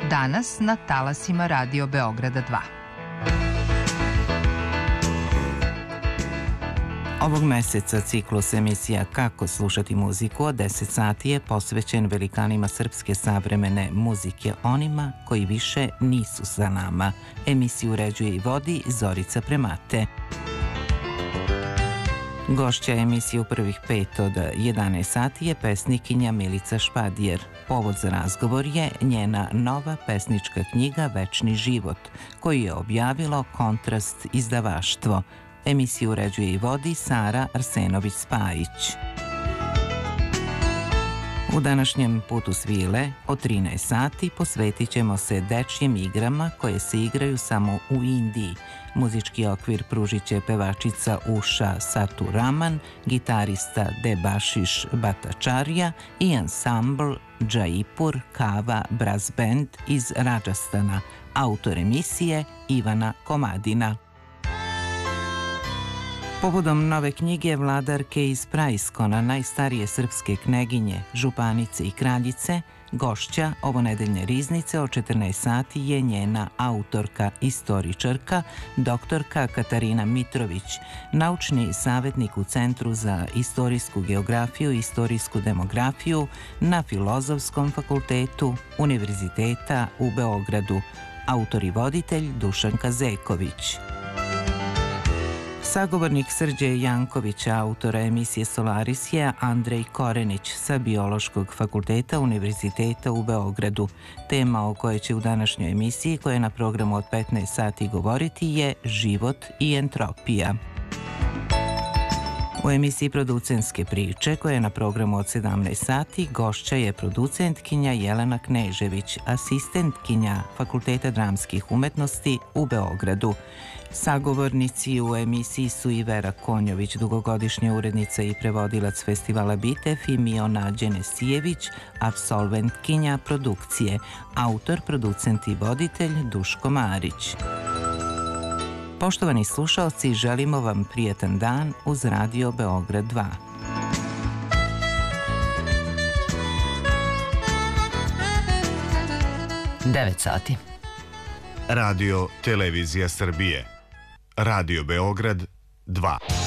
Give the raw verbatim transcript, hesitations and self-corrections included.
Danas na talasima Radio Beograda dva. Ovog meseca ciklus emisija Kako slušati muziku od deset sati je posvećen velikanima srpske savremene muzike, onima koji više nisu sa nama. Emisiju uređuje i vodi Zorica Premate. Gošća emisije u prvih pet od jedanaest sati je pesnikinja Milica Špadijer. Povod za razgovor je njena nova pesnička knjiga Večni život, koju je objavilo Kontrast izdavaštvo. Emisiju uređuje i vodi Sara Arsenović-Spajić. U današnjem Putu svile od trinaest sati posvetit ćemo se dečjim igrama koje se igraju samo u Indiji. Muzički okvir pružit će pevačica Uša Satu Raman, gitarista Debashish Bhattacharya i ansambl Jaipur Kava Brass Band iz Rajasthana, autor emisije Ivana Komadina. Povodom nove knjige vladarke iz Praiskona, najstarije srpske kneginje, županice i kraljice, gošća ovonedeljne riznice od četrnaest sati je njena autorka, istoričarka, doktorka Katarina Mitrović, naučni savjetnik u Centru za istorijsku geografiju i istorijsku demografiju na Filozofskom fakultetu Univerziteta u Beogradu, autor i voditelj Dušanka Zeković. Sagovornik Srđe Jankovića, autora emisije Solaris, je Andrej Korenić sa Biološkog fakulteta Univerziteta u Beogradu. Tema o kojoj će u današnjoj emisiji, koja je na programu od petnaest sati, govoriti je život i entropija. U emisiji Producentske priče, koja je na programu od sedamnaest sati, gošća je producentkinja Jelena Knežević, asistentkinja Fakulteta dramskih umetnosti u Beogradu. Sagovornici u emisiji su i Vera Konjović, dugogodišnja urednica i prevodilac festivala Bitev, i Miona Đenesijević, apsolventkinja produkcije, autor, producent i voditelj Duško Marić. Poštovani slušalci, želimo vam prijatan dan uz Radio Beograd dva. devet sati. Radio Televizija Srbije. Radio Beograd dva.